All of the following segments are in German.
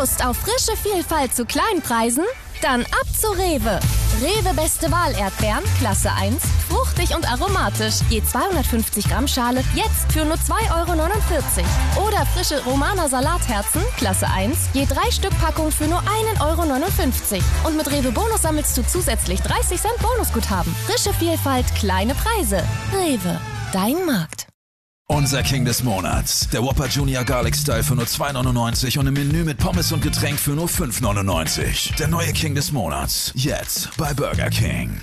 Lust auf frische Vielfalt zu Kleinpreisen? Dann ab zu Rewe. Rewe Beste Wahl Erdbeeren, Klasse 1, fruchtig und aromatisch. Je 250 Gramm Schale, jetzt für nur 2,49 €. Oder frische Romaner Salatherzen, Klasse 1, je 3 Stück Packung für nur 1,59 €. Und mit Rewe Bonus sammelst du zusätzlich 30 Cent Bonusguthaben. Frische Vielfalt, kleine Preise. Rewe, dein Markt. Unser King des Monats. Der Whopper Junior Garlic Style für nur 2,99 € und im Menü mit Pommes und Getränk für nur 5,99 €. Der neue King des Monats. Jetzt bei Burger King.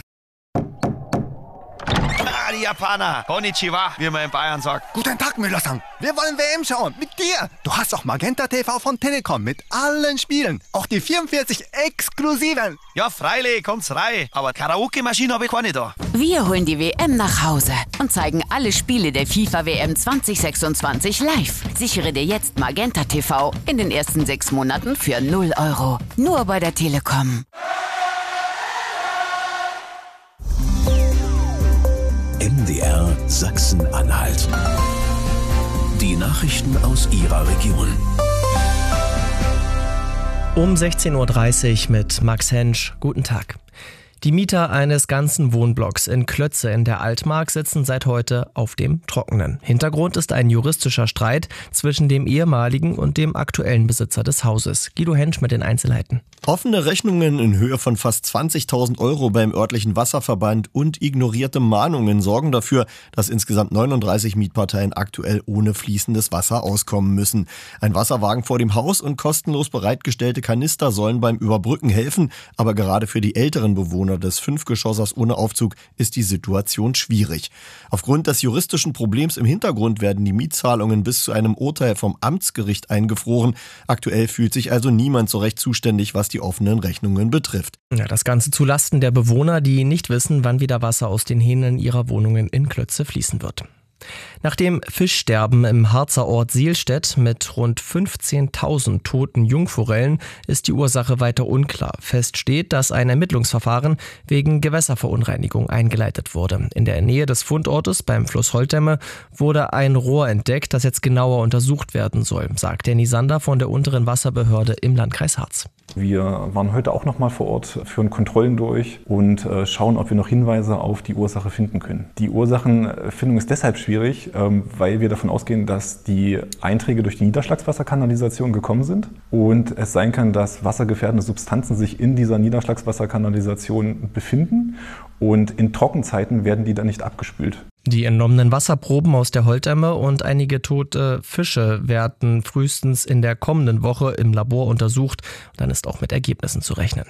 Die Japaner. Konnichiwa, wie man in Bayern sagt. Guten Tag, Müller-san. Wir wollen WM schauen. Mit dir. Du hast auch Magenta TV von Telekom mit allen Spielen. Auch die 44 exklusiven. Ja, freilich, kommt's rein. Aber Karaoke-Maschine habe ich keine da. Wir holen die WM nach Hause und zeigen alle Spiele der FIFA-WM 2026 live. Sichere dir jetzt Magenta TV in den ersten 6 Monaten für 0 €. Nur bei der Telekom. MDR Sachsen-Anhalt. Die Nachrichten aus Ihrer Region. Um 16:30 Uhr mit Max Hensch. Guten Tag. Die Mieter eines ganzen Wohnblocks in Klötze in der Altmark sitzen seit heute auf dem Trockenen. Hintergrund ist ein juristischer Streit zwischen dem ehemaligen und dem aktuellen Besitzer des Hauses. Guido Hensch mit den Einzelheiten. Offene Rechnungen in Höhe von fast 20.000 € beim örtlichen Wasserverband und ignorierte Mahnungen sorgen dafür, dass insgesamt 39 Mietparteien aktuell ohne fließendes Wasser auskommen müssen. Ein Wasserwagen vor dem Haus und kostenlos bereitgestellte Kanister sollen beim Überbrücken helfen, aber gerade für die älteren Bewohner des 5-Geschossers ohne Aufzug ist die Situation schwierig. Aufgrund des juristischen Problems im Hintergrund werden die Mietzahlungen bis zu einem Urteil vom Amtsgericht eingefroren. Aktuell fühlt sich also niemand so recht zuständig, was die offenen Rechnungen betrifft. Ja, das Ganze zu Lasten der Bewohner, die nicht wissen, wann wieder Wasser aus den Hähnen ihrer Wohnungen in Klötze fließen wird. Nach dem Fischsterben im Harzer Ort Sielstedt mit rund 15.000 toten Jungforellen ist die Ursache weiter unklar. Fest steht, dass ein Ermittlungsverfahren wegen Gewässerverunreinigung eingeleitet wurde. In der Nähe des Fundortes beim Fluss Holtemme wurde ein Rohr entdeckt, das jetzt genauer untersucht werden soll, sagt Danny Sander von der unteren Wasserbehörde im Landkreis Harz. Wir waren heute auch nochmal vor Ort, führen Kontrollen durch und schauen, ob wir noch Hinweise auf die Ursache finden können. Die Ursachenfindung ist deshalb schwierig, weil wir davon ausgehen, dass die Einträge durch die Niederschlagswasserkanalisation gekommen sind und es sein kann, dass wassergefährdende Substanzen sich in dieser Niederschlagswasserkanalisation befinden und in Trockenzeiten werden die dann nicht abgespült. Die entnommenen Wasserproben aus der Holtemme und einige tote Fische werden frühestens in der kommenden Woche im Labor untersucht. Dann ist auch mit Ergebnissen zu rechnen.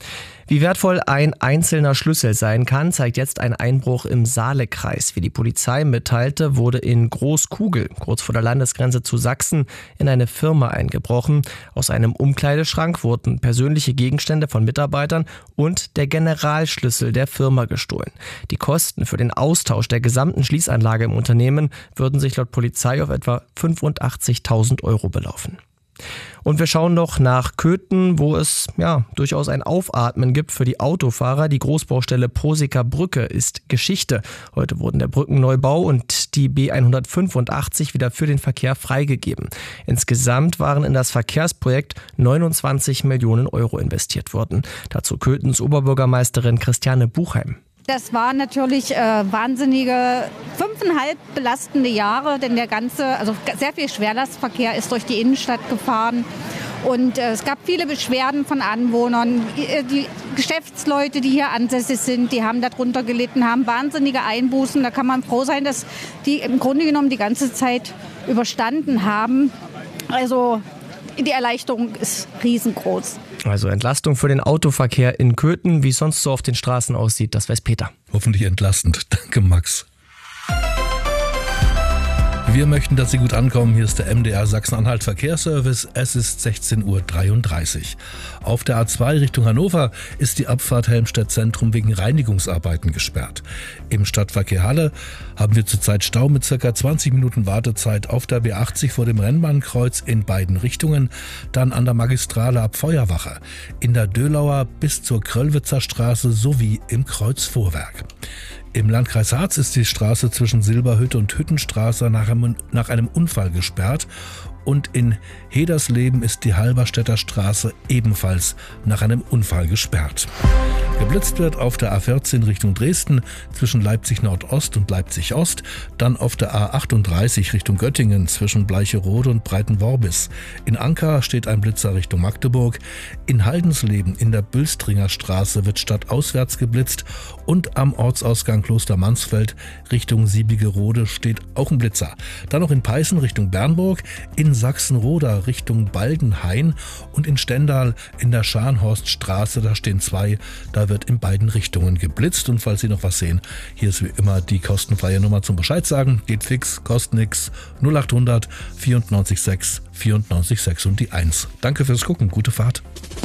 Wie wertvoll ein einzelner Schlüssel sein kann, zeigt jetzt ein Einbruch im Saalekreis. Wie die Polizei mitteilte, wurde in Großkugel, kurz vor der Landesgrenze zu Sachsen, in eine Firma eingebrochen. Aus einem Umkleideschrank wurden persönliche Gegenstände von Mitarbeitern und der Generalschlüssel der Firma gestohlen. Die Kosten für den Austausch der gesamten Schließanlage im Unternehmen würden sich laut Polizei auf etwa 85.000 € belaufen. Und wir schauen noch nach Köthen, wo es durchaus ein Aufatmen gibt für die Autofahrer. Die Großbaustelle Posiker Brücke ist Geschichte. Heute wurden der Brückenneubau und die B185 wieder für den Verkehr freigegeben. Insgesamt waren in das Verkehrsprojekt 29 Millionen € investiert worden. Dazu Köthens Oberbürgermeisterin Christiane Buchheim. Das waren natürlich wahnsinnige 5,5 belastende Jahre, denn sehr viel Schwerlastverkehr ist durch die Innenstadt gefahren. Und es gab viele Beschwerden von Anwohnern. Die Geschäftsleute, die hier ansässig sind, die haben darunter gelitten, haben wahnsinnige Einbußen. Da kann man froh sein, dass die im Grunde genommen die ganze Zeit überstanden haben. Also die Erleichterung ist riesengroß. Also Entlastung für den Autoverkehr in Köthen. Wie es sonst so auf den Straßen aussieht, das weiß Peter. Hoffentlich entlastend. Danke, Max. Wir möchten, dass Sie gut ankommen. Hier ist der MDR Sachsen-Anhalt Verkehrsservice. Es ist 16:33 Uhr. Auf der A2 Richtung Hannover ist die Abfahrt Helmstedt Zentrum wegen Reinigungsarbeiten gesperrt. Im Stadtverkehr Halle haben wir zurzeit Stau mit ca. 20 Minuten Wartezeit auf der B80 vor dem Rennbahnkreuz in beiden Richtungen. Dann an der Magistrale ab Feuerwache, in der Dölauer bis zur Kröllwitzer Straße sowie im Kreuzvorwerk. Im Landkreis Harz ist die Straße zwischen Silberhütte und Hüttenstraße nach einem Unfall gesperrt Und in Hedersleben ist die Halberstädter Straße ebenfalls nach einem Unfall gesperrt. Geblitzt wird auf der A14 Richtung Dresden zwischen Leipzig Nordost und Leipzig Ost, dann auf der A38 Richtung Göttingen zwischen Bleicherode und Breitenworbis. In Anker steht ein Blitzer Richtung Magdeburg. In Haldensleben in der Bülstringer Straße wird stadtauswärts geblitzt und am Ortsausgang Kloster Mansfeld Richtung Siebigerode steht auch ein Blitzer. Dann noch in Peißen Richtung Bernburg, in Sachsenroda Richtung Baldenhain und in Stendal in der Scharnhorststraße, da stehen zwei, da wird in beiden Richtungen geblitzt. Und falls Sie noch was sehen, hier ist wie immer die kostenfreie Nummer zum Bescheid sagen. Geht fix, kostet nix. 0800 94 6 94 6 und die 1. Danke fürs Gucken, gute Fahrt.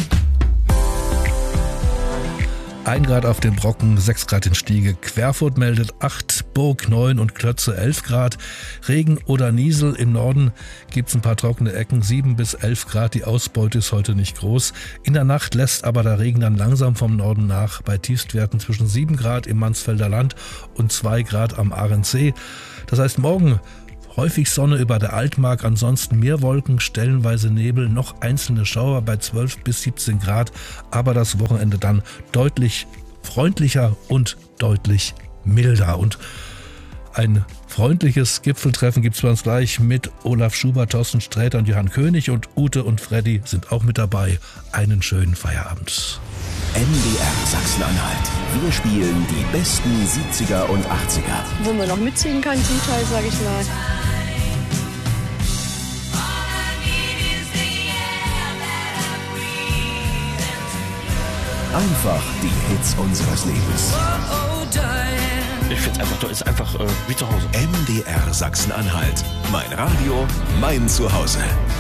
1 Grad auf dem Brocken, 6 Grad in Stiege, Querfurt meldet 8, Burg 9 und Klötze 11 Grad. Regen oder Niesel im Norden gibt's ein paar trockene Ecken, 7 bis 11 Grad, die Ausbeute ist heute nicht groß. In der Nacht lässt aber der Regen dann langsam vom Norden nach, bei Tiefstwerten zwischen 7 Grad im Mansfelder Land und 2 Grad am Ahrensee. Das heißt, morgen häufig Sonne über der Altmark, ansonsten mehr Wolken, stellenweise Nebel, noch einzelne Schauer bei 12 bis 17 Grad, aber das Wochenende dann deutlich freundlicher und deutlich milder. Und ein freundliches Gipfeltreffen gibt es bei uns gleich mit Olaf Schubert, Thorsten Sträter und Johann König, und Ute und Freddy sind auch mit dabei. Einen schönen Feierabend. MDR Sachsen-Anhalt. Wir spielen die besten 70er und 80er. Wo man noch mitziehen kann, zum Teil, sage ich mal. Einfach die Hits unseres Lebens. Ich finde es einfach toll, ist einfach wie zu Hause. MDR Sachsen-Anhalt. Mein Radio, mein Zuhause.